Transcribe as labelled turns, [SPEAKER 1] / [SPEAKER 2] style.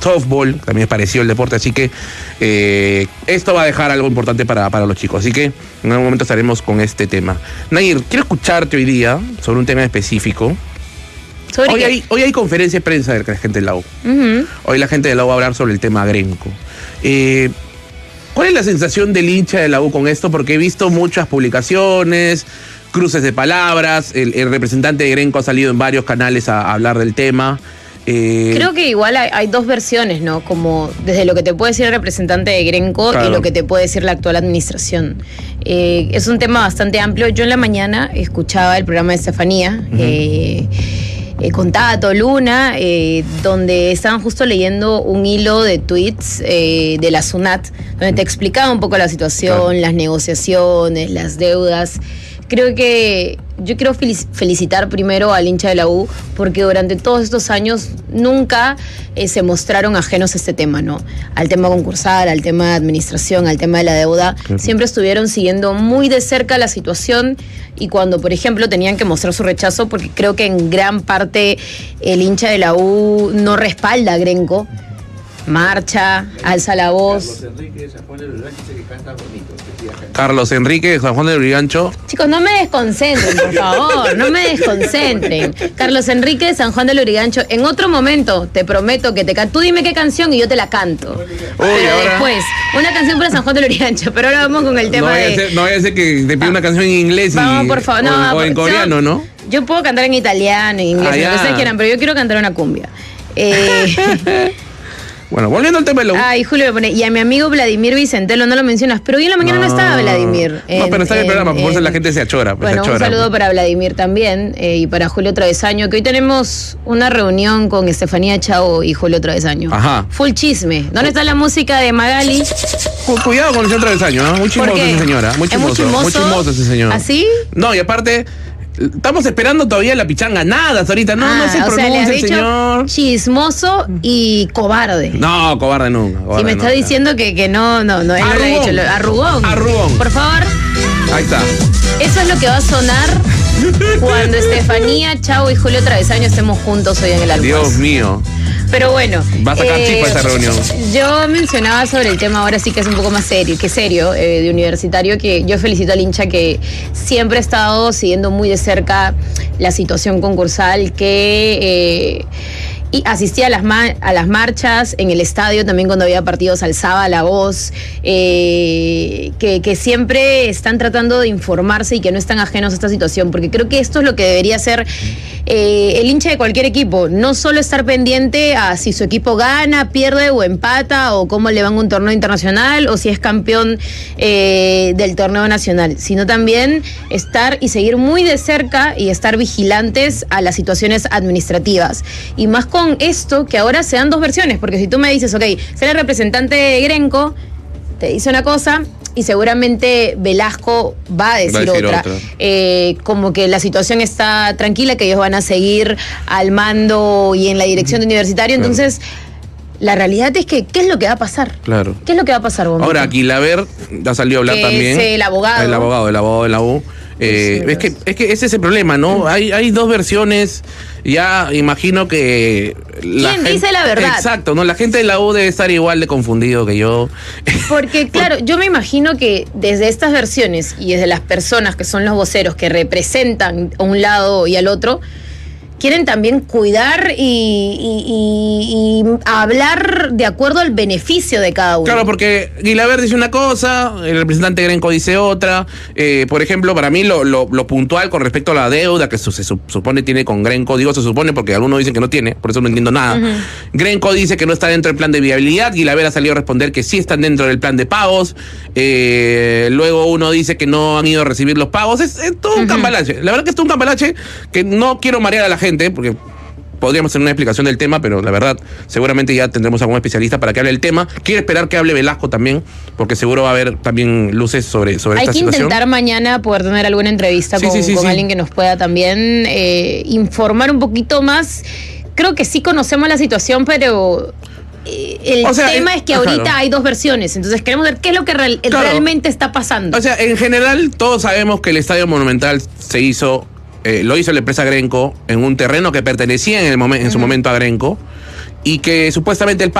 [SPEAKER 1] softball, también es parecido el deporte, así que esto va a dejar algo importante para los chicos, así que en algún momento estaremos con este tema. Nair, quiero escucharte hoy día sobre un tema específico. Hoy hay conferencia de prensa de la gente de la U. Hoy la gente de la U va a hablar sobre el tema Grenco. ¿Cuál es la sensación del hincha de la U con esto? Porque he visto muchas publicaciones, cruces de palabras, el representante de Grenco ha salido en varios canales a hablar del tema.
[SPEAKER 2] Creo que igual hay dos versiones, ¿no? Como desde lo que te puede decir el representante de Grenco, claro, y lo que te puede decir la actual administración. Es un tema bastante amplio. Yo en la mañana escuchaba el programa de Estefanía, con Tato, Luna, donde estaban justo leyendo un hilo de tweets de la SUNAT, donde te explicaba un poco la situación, claro, las negociaciones, las deudas. Creo que yo quiero felicitar primero al hincha de la U, porque durante todos estos años nunca se mostraron ajenos a este tema, ¿no? Al tema concursal, al tema de administración, al tema de la deuda. Claro. Siempre estuvieron siguiendo muy de cerca la situación, y cuando, por ejemplo, tenían que mostrar su rechazo, porque creo que en gran parte el hincha de la U no respalda a Grenco, marcha, alza la voz.
[SPEAKER 1] Carlos Enrique de San Juan del Lurigancho.
[SPEAKER 2] Chicos, no me desconcentren, por favor, no me desconcentren. Carlos Enrique de San Juan del Lurigancho, en otro momento te prometo que te canto. Tú dime qué canción y yo te la canto. Pero ahora, después, una canción para San Juan del Lurigancho, pero ahora vamos con el tema
[SPEAKER 1] no vaya a ser que te pida una canción en inglés
[SPEAKER 2] vamos, por favor.
[SPEAKER 1] O en coreano, ¿no?
[SPEAKER 2] Yo puedo cantar en italiano, en inglés, lo que ustedes quieran, pero yo quiero cantar una cumbia.
[SPEAKER 1] Bueno, volviendo al tema de la U.
[SPEAKER 2] Ay, Julio me pone, y a mi amigo Vladimir Vicentelo no lo mencionas, pero hoy en la mañana no estaba Vladimir.
[SPEAKER 1] No, pero está en el programa, por eso la gente se achora.
[SPEAKER 2] Bueno, un saludo para Vladimir también, y para Julio Travesaño, que hoy tenemos una reunión con Estefanía Chao y Julio Travesaño.
[SPEAKER 1] Ajá.
[SPEAKER 2] Full chisme. ¿Dónde está la música de Magali?
[SPEAKER 1] Cuidado con el señor Travesaño, ¿eh? Muy chismoso esa señora. Muy chismoso. Muy chismoso ese señor.
[SPEAKER 2] ¿Así?
[SPEAKER 1] No, y aparte, estamos esperando todavía la pichanganadas ahorita. No se pronuncia el señor.
[SPEAKER 2] Chismoso y cobarde.
[SPEAKER 1] No, cobarde nunca.
[SPEAKER 2] Si me está diciendo que no, él no lo ha dicho. Arrugón. Por favor.
[SPEAKER 1] Ahí está.
[SPEAKER 2] Eso es lo que va a sonar cuando Estefanía, Chao y Julio Travesaño estemos juntos hoy en el almuerzo.
[SPEAKER 1] Dios mío.
[SPEAKER 2] Pero bueno.
[SPEAKER 1] Va a sacar chispa esta reunión.
[SPEAKER 2] Yo mencionaba sobre el tema, ahora sí que es un poco más serio, de universitario, que yo felicito al hincha que siempre ha estado siguiendo muy de cerca la situación concursal, que y asistía a las marchas en el estadio, también cuando había partidos alzaba la voz, que siempre están tratando de informarse y que no están ajenos a esta situación, porque creo que esto es lo que debería ser el hincha de cualquier equipo, no solo estar pendiente a si su equipo gana, pierde o empata, o cómo le va en un torneo internacional, o si es campeón del torneo nacional, sino también estar y seguir muy de cerca y estar vigilantes a las situaciones administrativas, y más con esto que ahora se dan dos versiones, porque si tú me dices, ok, ser el representante de Grenco te dice una cosa y seguramente Velasco va a decir otra. Como que la situación está tranquila, que ellos van a seguir al mando y en la dirección de universitario, entonces la realidad es que, ¿qué es lo que va a pasar?
[SPEAKER 1] Claro.
[SPEAKER 2] ¿Qué es lo que va a pasar, Bomito?
[SPEAKER 1] Ahora, Guilaber ha salido a hablar también.
[SPEAKER 2] Es el abogado.
[SPEAKER 1] El abogado de la U. Es que ese es el problema, ¿no? Hay dos versiones. Ya imagino que
[SPEAKER 2] ¿quién dice la verdad?
[SPEAKER 1] Exacto, ¿no? La gente de la U debe estar igual de confundido que yo.
[SPEAKER 2] Porque, claro, yo me imagino que desde estas versiones y desde las personas que son los voceros que representan a un lado y al otro, quieren también cuidar y hablar de acuerdo al beneficio de cada uno.
[SPEAKER 1] Claro, porque Guilaber dice una cosa, el representante Grenco dice otra. Por ejemplo, para mí lo puntual con respecto a la deuda que se supone tiene con Grenco, digo se supone porque algunos dicen que no tiene, por eso no entiendo nada. Grenco dice que no está dentro del plan de viabilidad, Guilaber ha salido a responder que sí están dentro del plan de pagos. Luego uno dice que no han ido a recibir los pagos. Es todo un cambalache. La verdad que es todo un cambalache que no quiero marear a la gente, porque podríamos hacer una explicación del tema, pero la verdad, seguramente ya tendremos algún especialista para que hable del tema. Quiero esperar que hable Velasco también, porque seguro va a haber también luces sobre esta situación.
[SPEAKER 2] Hay que intentar mañana poder tener alguna entrevista con alguien que nos pueda también informar un poquito más. Creo que sí conocemos la situación, pero el tema es que ahorita hay dos versiones, entonces queremos ver qué es lo que realmente está pasando.
[SPEAKER 1] O sea, en general, todos sabemos que el Estadio Monumental lo hizo la empresa Grenco en un terreno que pertenecía en su momento a Grenco, y que supuestamente el